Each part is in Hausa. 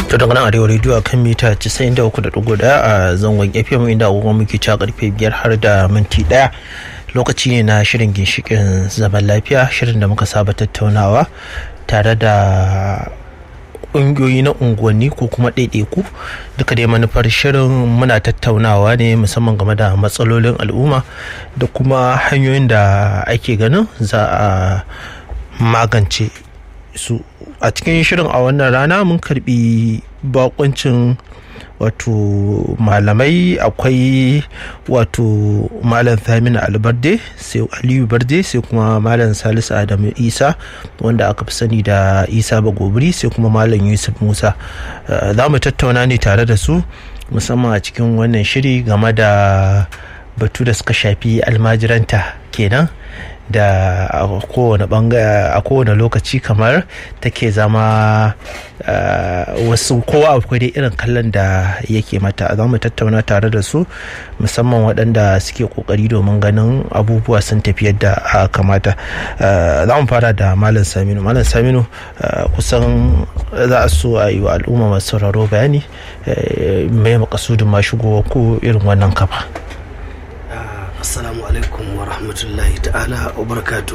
to daga nan arewa rediyo a kan mita 93.1 a zangon FM inda agogon muke ca karfe 5 har da minti 1 lokaci ne na shirin ginshikin zaman lafiya, shirin da muka saba tattaunawa tare da ƙungiyoyi na unguwanni ko kuma ɗaiɗaiku. Duka dai manufar shirin muna tattaunawa ne musamman game da matsalolin al'umma da kuma hanyoyin da ake ganin za a magance su. A cikin shirin a wannan rana mun karbi bakuncin wato malamai, akwai wato malam Thaminu Albarde, sai Aliyu Barde, sai kuma malam Salisu Adamu Isa wanda aka fi sani da Isa Bagobiri, sai kuma malam Yusuf Musa. Za mu tattauna ne tare da su musamman a cikin wannan shiri game da batu da suka shafi almajiranta kenan da a kowane lokaci kamar take zama wasu kowa akwai dai irin kallon da yake mata. Za mu tattauna tare da su musamman waɗanda suke kokari domin ganin abubuwa sun tafi yadda kamata. Za mu fara da malam Saminu. Malam Saminu, kusan za a so a yi wa al'umma masu sauraro bayani mai makasudin ma shigowa ko irin wannan kafa. Assalamu alaikum wa rahmatullahi ta'ala wa barakatu.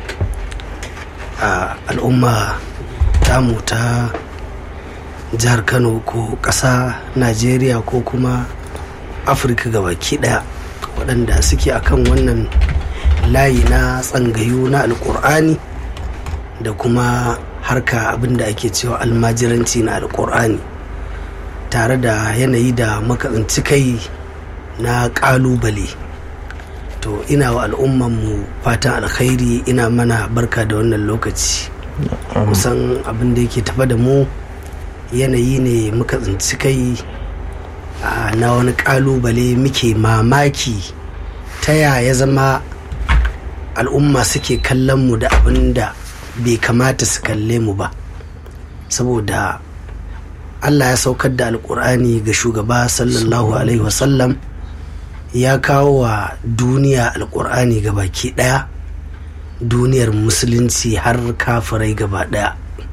Al'umma tamu ta jihar Kano ko ƙasa Najeriya ko kuma Afirka gabaki ɗaya waɗanda suke akan wannan layi na tsangayu na alƙur'ani da kuma harka abinda ake cewa almajiranci na alƙur'ani, tare da yanayi da muka tsinci kai na ƙalubale. To ina wa al'ummanmu fatan alkhairi, ina mana barka da wannan lokaci. Kusan abin da yake tafa da mu yanayi ne muka tsinci kai na wani kalubale, muke mamaki ta yaya zama al'umma suke kallon mu da abin da bai kamata su kalle mu ba, saboda Allah ya saukar da alkur'ani ga shugaba sallallahu alaihi wasallam, ya kawo wa duniya alkur'ani baki daya, duniyar musulunci har kafirai gaba daya.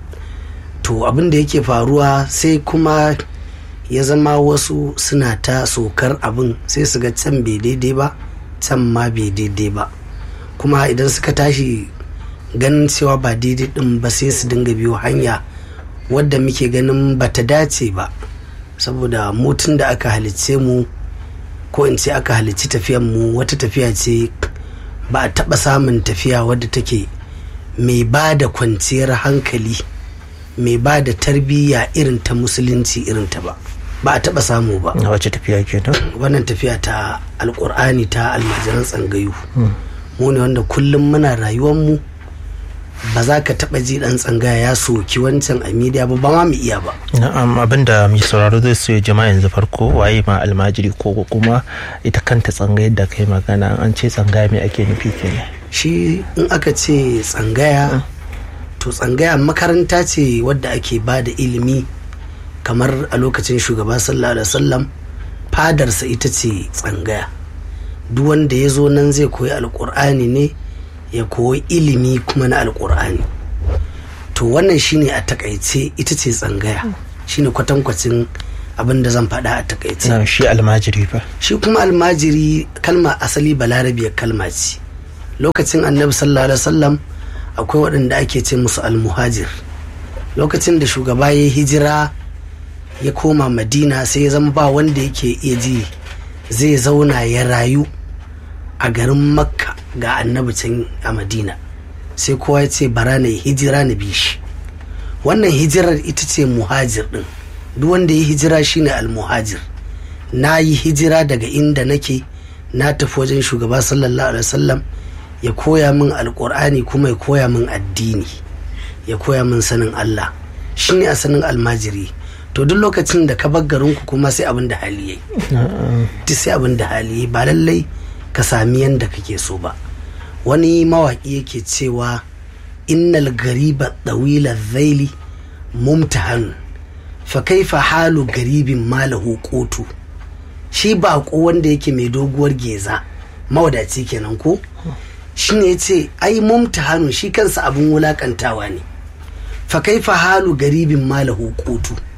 To abin da yake faruwa sai kuma ya zama wasu suna ta sokar abin, sai su ga can bai daidai ba, can ma bai daidai ba, kuma idan suka tashi ganin cewa ba daidai din ba sai su dinga biyo hanya wadda muke ganin bata dace ba, saboda mutun da aka halicce mu ko in ce aka halicci tafiyan mu wata tafiya ce ba a taɓa samun tafiya wadda take mai ba da kwanciyar hankali, mai ba da tarbiyya irin ta musulunci irin ta ba a taɓa samu ba. Wace tafiya kenan? Wannan tafiya ta alƙur'ani, ta almajiran tsangayu. Mu ne wanda kullum muna rayuwar mu ba za ka taɓa ji ɗan tsangaya ya soki wancan a media ba ma mu iya ba. Na'am, abinda mai sauraro zai so ya jima yanzu farko waye ma almajiri ko kuma ita kanta tsangayar da kai magana, an ce tsangaya me ake nufi kenan? Shi in aka ce tsangaya to tsangaya makaranta ce wadda ake ba da ilimi, kamar a lokacin shugaba sallallahu alaihi wasallam fadarsa ita ce tsangaya. Duk wanda ya zo nan zai koyi alƙur'ani ne, ya koyi ilimi kuma na alkur'ani. To wannan shine a takaice ita ce tsangaya, shine kwatankwacin abin da zan faɗa a takaice. Shi almajiri fa? Shi kuma almajiri kalma asali balarabiyar kalma ce. Lokacin annabi sallallahu alaihi wasallam akwai waɗanda ake ce musu almuhajir. Lokacin da shugaba ya hijira ya koma Madina, sai ya zama ba wanda yake iya ji zai zauna ya rayu a garin Makka ga annabi can a Madina, sai kowa ya ce bara na hijira na bi shi. Wannan hijirar ita ce muhajir din. Duk wanda ya hijira shine almuhajir. Na yi hijira daga inda nake na tafi wajen shugaba sallallahu alaihi wasallam ya koya min alkur'ani kuma ya koya min addini, ya koya min sanin Allah, shine asalin almajiri. To duk lokacin da ka bar garinku kuma sai abin da hali yayi, duk sai abin da hali yayi, ba lallai ka sami yanda kake so ba. Wani mawaƙi yake cewa innal gariba dawila zaili mumtahan fa kaifa halu garibin malahu qutu. Shi baƙo wanda yake mai doguwar geza, mawadaci kenan ko, shine yace ai mumtahan shi kansa abun wulakantawa ne. Fa kaifa halu garibin malahu qutu,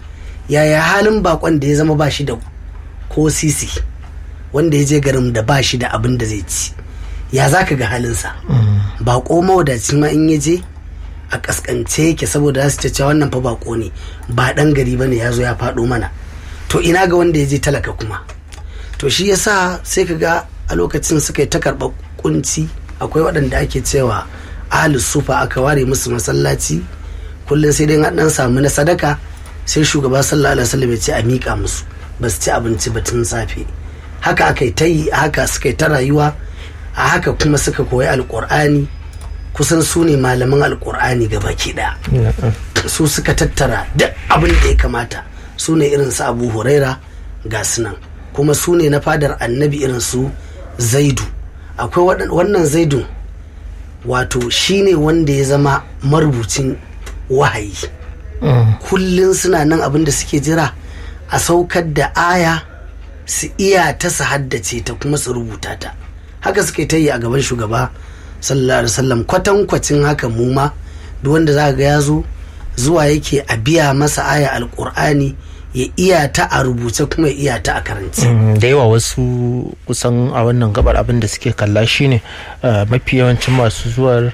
yaya halin bakon da ya zama ba shi da ko sisi, wanda ya je garin da ba shi da abin da zai ci, ya za ka ga halinsa? Bako mawadaci ma in ya je a kaskance yake, saboda za su ce cewa wannan fa bako ne, ba dan gari ba ne, ya zo ya faɗo mana. To ina ga wanda ya je talaka kuma? To shi yasa sai ka ga a lokacin suka yi ta karɓar kunci. Akwai waɗanda ake cewa ahlus sufa, aka ware musu masallaci kullum sai dai an samu na sadaka, sai shugaba sallallahu alaihi wasallam ya ce a miƙa musu, ba su ci abinci ba tun safe. Haka aka yi ta yi, haka suka yi ta rayuwa, a haka kuma suka koyi alƙur'ani. Kusan su ne malaman alƙur'ani gabaki ɗaya. Su suka tattara duk abin da ya kamata. Su ne irin su Abu Huraira ga sunan, kuma su ne na fadar annabi irin su Zaidu. Akwai wannan Zaidun, wato shine wanda ya zama marubucin wahayi. Kullum suna nan abin da suke jira a saukar da aya, su iya ta su haddace ta kuma su rubuta ta. Haka suke ta yi a gaban shugaba sallallahu alaihi wasallam. Kwatankwacin haka mu ma duk wanda za ga ya zo zuwa yake a biya masa aya alkur'ani, ya iya ta a rubuce kuma ya iya ta a karanci. Da yawa wasu kusan a wannan gabar abin da suke kalla shine mafi yawancin masu zuwar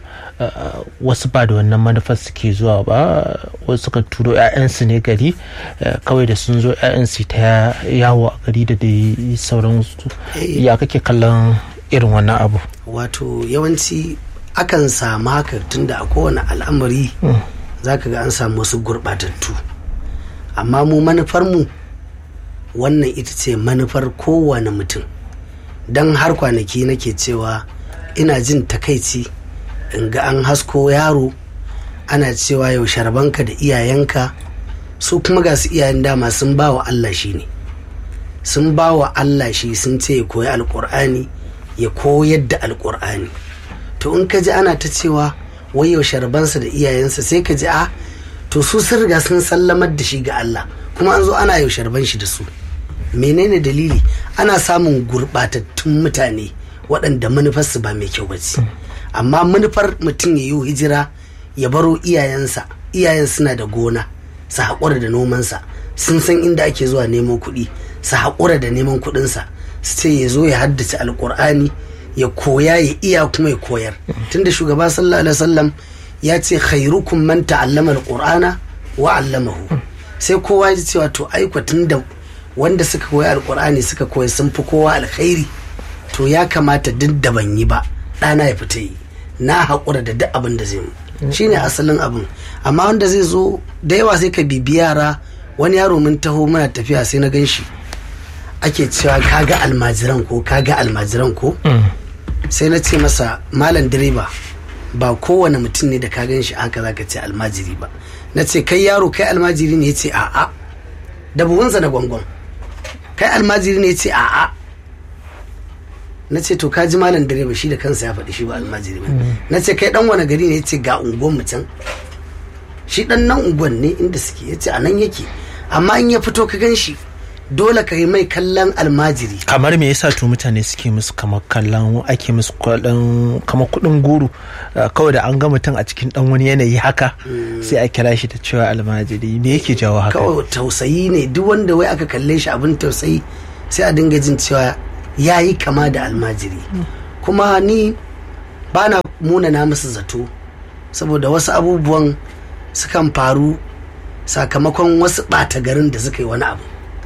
wasu ba da wannan manufar suke zuwa ba, wasu suka turo 'ya'yansu ne gari, kawai da sun zo 'ya'yansu ta yawo a gari da dai sauransu. Ya kake kallon irin wannan abu? Wato yawanci akan samu haka, tunda a kowane al'amari za ka ga an samu wasu gurɓatattu, amma mu manufarmu wannan ita ce manufar kowane mutum. Don har kwanaki nake cewa ina jin takaici in ga an hasko yaro ana cewa yau sharbanka da iyayenka, su kuma ga su iyayen dama sun ba wa Allah shi ne, sun ba wa Allah shi, sun ce ya koyi alƙur'ani, ya koyar da alƙur'ani. To in ka ji ana ta cewa wai yau sharbansa da iyayensa, sai ka ji to su sun riga sun sallamar da shi ga Allah, kuma an zo ana yau sharban shi da su. Menene dalili? Ana samun gurɓatattun mutane waɗanda manufarsu ba mai kyau ba ce. Amma manufar mutum ya yi hijira ya baro iyayensa, iyayen suna da gona, su haƙura da nomansa, sun san inda ake zuwa neman kuɗi, su haƙura da neman kuɗinsa, su ce ya zo ya haddace alƙur'ani, ya koya, ya iya kuma ya koyar. Tunda shugaba sallallahu alaihi wasallam ya ce khairukum man ta'allama alqur'ana wa 'allamahu. Sai kowa ya ji cewa to ai tunda wanda suka koyi alqur'ani suka koyi sun fi kowa alkhairi, to ya kamata duk da ban yi ba ɗana ya fita yi, na haƙura da duk abin da zai mu. Shine asalin abin. Amma wanda zai zo da yawa sai ka bibi yara. Wani yaro mun taho muna tafiya sai na gan shi, ake cewa kaga almajiran ko sai na ce masa, malam direba, ba kowane mutum ne da ka gan shi haka zaka ce almajiri ba. Na ce kai yaro, kai almajiri ne? Ya ce a'a. Da buhunsa da gwangwan. Kai almajiri ne? Ya ce a'a. Na ce to ka ji malam direba shi da kansa ya faɗi shi ba almajiri ba. Na ce kai dan wani gari ne? Ya ce ga unguwan mu can. Shi dan nan unguwan ne inda suke. Ya ce a nan yake, amma in ya fito ka gan shi dole ka yi mai kallon almajiri. Kamar me yasa to mutane suke musu kamar kallon, ake musu kallon kamar kudin guru, kawai da an ga mutum a cikin dan wani yanayi haka sai a kira shi da cewa almajiri? Me yake jawo haka? Kawai tausayi ne. Duk wanda wai aka kalle shi abin tausayi sai a dinga jin cewa yayi kama da almajiri. Kuma ni bana munana musu zato, saboda wasu abubuwan sukan faru sakamakon wasu ɓata garin da suka yi wani abu.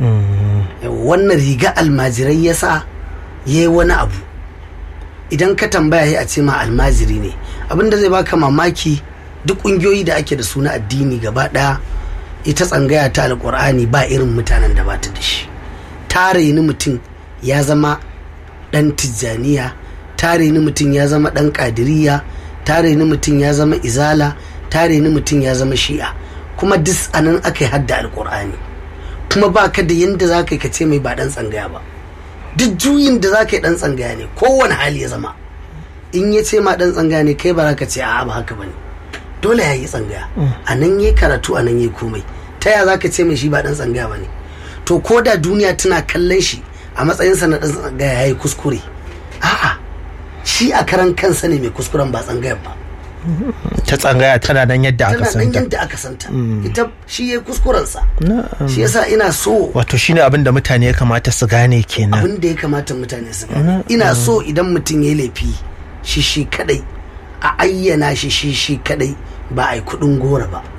Wannan riga almajirai ya sa ya yi wani abu, idan ka tambaya a ce ma almajiri ne. Abin da zai baka mamaki, duk ƙungiyoyi da ake da su na addini gaba ɗaya, ita tsangaya ta alƙur'ani ba irin mutanen da bata da shi. Tare ni mutum ya zama ɗan tijjaniya, tare ni mutum ya zama ɗan ƙadiriya, tare ni mutum ya zama izala, tare ni mutum ya zama shi'a, kuma duk anan aka yi hadda alƙur'ani. Kuma ba ka da yadda za ka yi ka ce mai ba ɗan tsangaya ba. Duk juyin da za ka yi ɗan tsangaya ne, kowane hali ya zama. In ya ce ma ɗan tsangaya ne, kai ba za ka ce a'a ba haka ba ne. Dole ya yi tsangaya. A nan ya karatu, a nan ya komai. Ta ya za ka ce mai shi ba ɗan tsangaya ba ne? To ko da duniya tana kallon shi a matsayinsa na ɗan tsangaya ya yi kuskure, a'a, shi a karan kansa ne mai kuskuren ba tsangayar ba. ta tsangaya tana nan yadda aka santa. Tana nan yadda aka santa. Ita shi ya kuskurensa. Shi yasa ina so. Wato shine abin da mutane ya kamata su gane kenan. Abin da ya kamata mutane su gane. Ina so idan mutum ya laifi shi kadai a ayyana shi kadai ba a yi kuɗin gora ba.